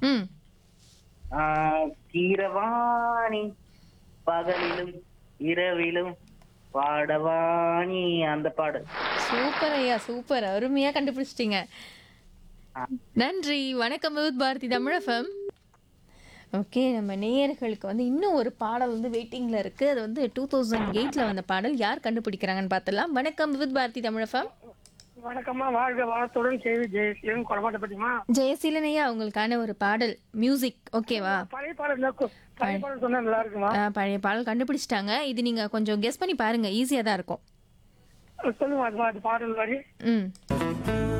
ம். கீரவாணி பகலிலும் இரவிலும் பாடவாணி அந்த பாடல். சூப்பர் ஐயா, சூப்பர். அருமையா கண்டுபிடிச்சிட்டீங்க. ஆ, நன்றி. வணக்கம் with Bharathi Tamil FM. Okay, நம்ம நேயர்களுக்கு வந்து இன்னும் ஒரு பாடல் வந்து வெயிட்டிங்ல இருக்கு. அது வந்து 2008ல வந்த பாடல். யார் கண்டுபிடிக்கிறாங்கன்னு பார்த்தலாம். வணக்கம் வித் பாரதி தமிழ் எஃப்எம். வணக்கம்மா, வாழ்க வளத்துடன் கேவி ஜெயசீலன் கொடமாட்ட பத்திமா. ஜெயசீலன் ஐயா, உங்களுக்கான ஒரு பாடல் மியூசிக் ஓகேவா? பழைய பாடல் பழைய பாடல் சொன்னா நல்லா இருக்குமா? பழைய பாடல் கண்டுபிடிச்சிட்டாங்க. இது நீங்க கொஞ்சம் கெஸ் பண்ணி பாருங்க. ஈஸியா தான் இருக்கும். சொல்லுங்க அது பாடல் வரி. ம்.